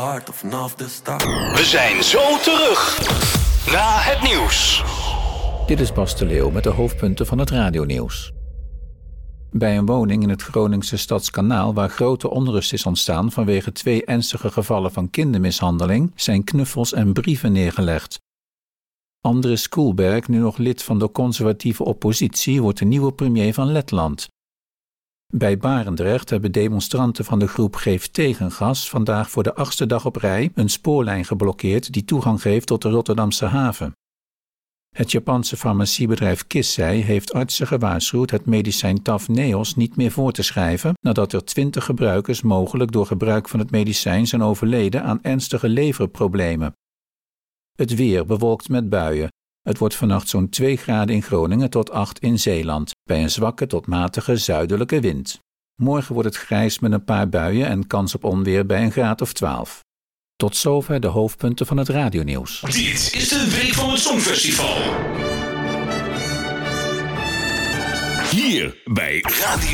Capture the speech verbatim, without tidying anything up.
We zijn zo terug na het nieuws. Dit is Bas de Leeuw met de hoofdpunten van het radionieuws. Bij een woning in het Groningse Stadskanaal, waar grote onrust is ontstaan vanwege twee ernstige gevallen van kindermishandeling, zijn knuffels en brieven neergelegd. Andris Koelberg, nu nog lid van de conservatieve oppositie, wordt de nieuwe premier van Letland. Bij Barendrecht hebben demonstranten van de groep Geef Tegengas vandaag voor de achtste dag op rij een spoorlijn geblokkeerd die toegang geeft tot de Rotterdamse haven. Het Japanse farmaciebedrijf Kissei heeft artsen gewaarschuwd het medicijn Tavneos niet meer voor te schrijven nadat er twintig gebruikers mogelijk door gebruik van het medicijn zijn overleden aan ernstige leverproblemen. Het weer bewolkt met buien. Het wordt vannacht zo'n twee graden in Groningen tot acht in Zeeland, bij een zwakke tot matige zuidelijke wind. Morgen wordt het grijs met een paar buien en kans op onweer bij een graad of twaalf. Tot zover de hoofdpunten van het radionieuws. Dit is de week van het Songfestival. Hier bij Radio